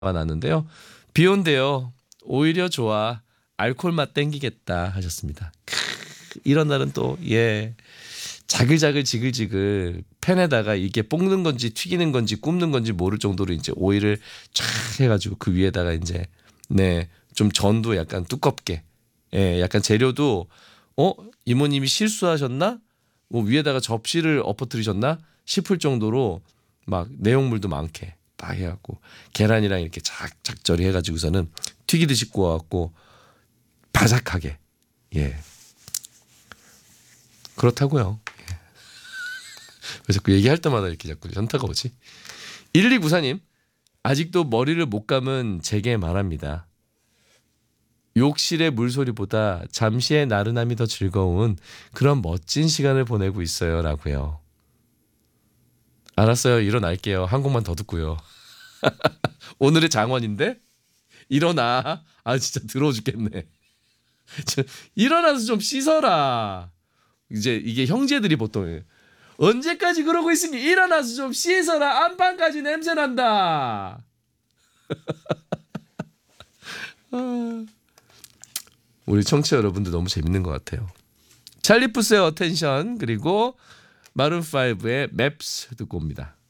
났는데요. 비 온대요. 오히려 좋아. 알코올 맛 땡기겠다 하셨습니다. 이런 날은 또 자글자글 지글지글 팬에다가 이게 볶는 건지 튀기는 건지 굽는 건지 모를 정도로 이제 오일을 쫙 해가지고 그 위에다가 이제 좀 전도 약간 두껍게 약간 재료도 이모님이 실수하셨나? 뭐 위에다가 접시를 엎어뜨리셨나 싶을 정도로 막 내용물도 많게 딱 해갖고 계란이랑 이렇게 작작절이 해가지고서는 튀기듯이 구워갖고 바삭하게 그렇다고요. 왜 자꾸 얘기할 때마다 이렇게 자꾸 현타가 오지? 1294님 아직도 머리를 못 감은 제게 말합니다. 욕실의 물소리보다 잠시의 나른함이 더 즐거운 그런 멋진 시간을 보내고 있어요 라고요. 알았어요. 일어날게요. 한 곡만 더 듣고요. 오늘의 장원인데? 일어나. 아 진짜 더러워 죽겠네. 일어나서 좀 씻어라. 이제 이게 형제들이 보통 언제까지 그러고 있으니 일어나서 좀 씻어라. 안방까지 냄새 난다. 우리 청취자 여러분들 너무 재밌는 것 같아요. 찰리 푸스의 어텐션 그리고 마룬5의 맵스 듣고 옵니다.